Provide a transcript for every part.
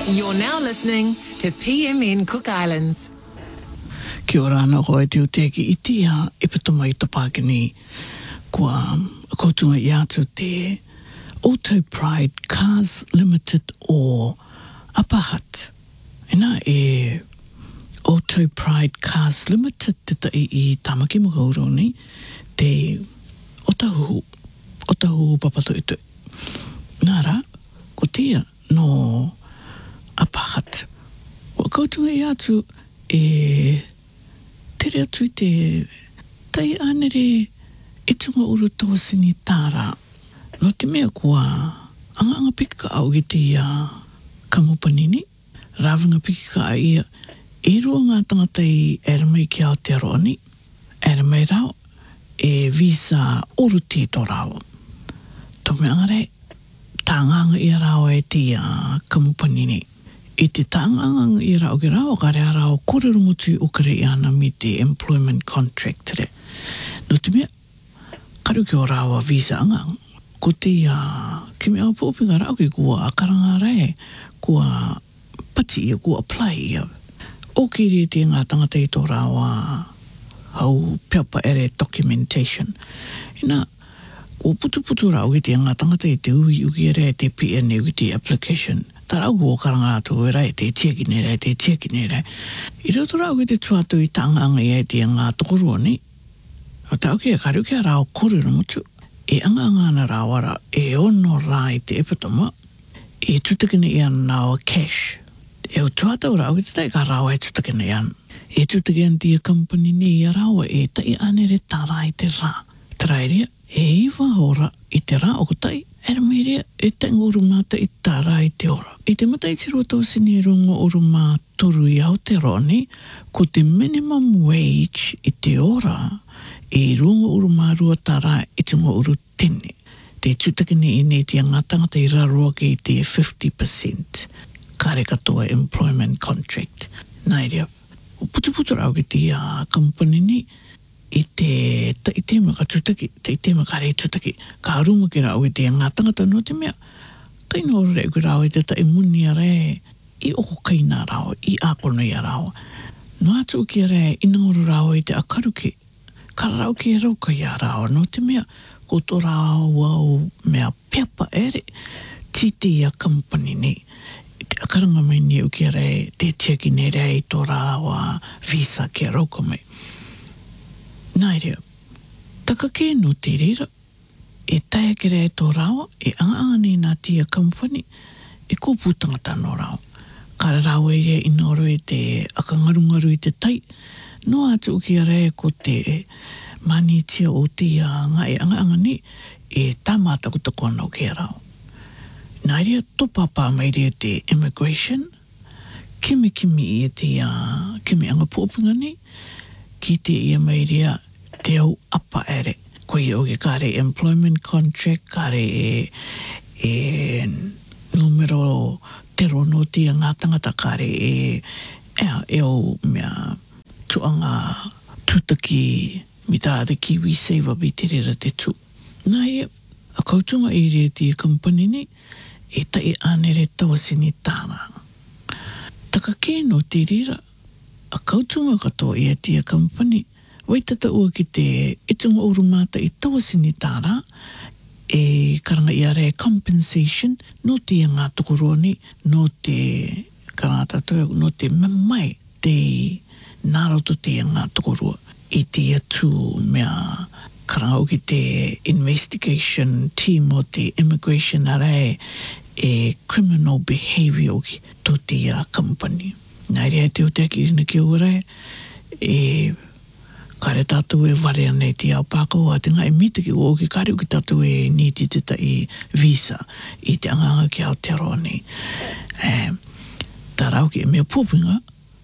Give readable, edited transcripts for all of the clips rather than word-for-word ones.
You're now listening to PMN Cook Islands. Kia ora ana koe te uteki itia e patoma I topakini kua koutunga I atu te Auto Pride Cars Limited o Apahat. Ena e Auto Pride Cars Limited te tai I Tamaki Makauro ni te Otahuhu papato ito. Nara, ko tia no Apahat. O koutunga I atu e tere atu I te tai anere e tunga uru tawasini tāra. No te mea kua anga pika au ki te kamupanini. Rawanga pika ia e rua ngā tangata I Aramai ki Aotearoa ni. Aramai rao e visa oru tito rao. Tō mea ngare tānganga ia rao e te kamupanini. I te tānganga I rao ki rao, ka rea rao kōrero motu I ukare I ana mi te employment contract re. No te mea, karu ki o rao a visa angang. Ko te ki mea pōpinga rao ki kua akaranga rai, kua pati ia, kua apply ia. O ki re te ngā tangata I tō rao a hau piapa ere documentation. Ina, ko putu rao ki te ngā tangata I te uki ere te PN uki te application. Tā rau kua karanga atu e rai, te tiakine rai. I roto rau ki te tuatu I tānganga I te ngā tokorua ni. O tau ki a karu ki a rao kōrero motu. E anga na rao ara, e ono rai te epatoma, e tutakina I ana nao cash. E o tuatau rao ki te tai ka rao e tutakina I ana. E tutakina tia company ni I a rao e tai anere tārai te rā. Tarairia, e iwa ora I te rā o ko tai. Aramairia, e tanguru mata I tāra I te ora. I te mata I te rua tausini rungo uru mā toru I Aotearoa ni, ko te minimum wage I te ora, e rungo uru mā rua tāra I te ngā uru tene. Te tutakini I nei te ngā tangata I rarua ki te 50%. Kare katoa employment contract. Nairia, o putu rau ki te company ni, I te maka tutaki, te maka rei tutaki, ka aruma ki rau I te ngā tangata no te mea, kaina ora rei ki rau I te tai muni a rei, I oko kaina rau, I akono I a rau. No atu ki a rei, ina ora rau I te akaru ki, ka rau ki e rauka I a rau, no te mea, ko tō rau au mea peapa ere, ti te ia company ni, te akaranga mai ni u ki a rei, te tiaki nei rei tō rau a visa ki a rauka mai. Nai rea, taka ke no te rira, e taia ki rei tō rau, e anga nei nā tia company, e kōpūtanga tāno rau. Kara rau e rea ina oro e te akangarungaru I te tai, no atu ki a rei ko te mani tia o te ngai anga ni, e tāmata ko te konau ki a rau. Nai rea, tōpapa mai rea te immigration, kimi I te kimi anga pōpunga ni, ki te ia mai rea te au apa ere. Ko I o ke kare employment contract, kare e numero tero no te ngā tangata kare e o mea tuanga tutaki mi tāre Kiwi Saver bi te rera te tu. Nai a koutunga I rea te company ni, e tai anere tawasini tāna. Taka ke no te rira, a koutunga katoa I a tia company, waitata ua ki te itunga urumata I tawasini tāra, e karanga I a rea compensation, no te ngā tokorua ni, no te karanga tatoe, no te mamai, te nāroto te ngā tokorua, I te atu mea karanga o ki te investigation team o te immigration a rea, e criminal behavior ki to te company. Nai rea te o te aki rina ki o rea, e kare tātou e ware anei te au pākau a te ngai mita ki o ki kare o ki tātou e niti te tai visa I te anganga ki Aotearoa ni. Tā rau ki e mea pōpinga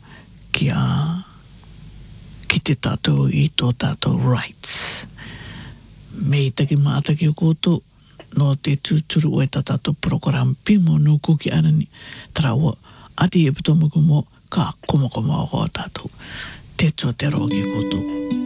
ki te tātou I tō tātou rights. Mei taki māta ki o koto, no te tūturu o e tātou program pimo no kuki anani. Tā raua, ati e pitomaku mo, ka komakoma o tātou. Te tō te roa ki koto.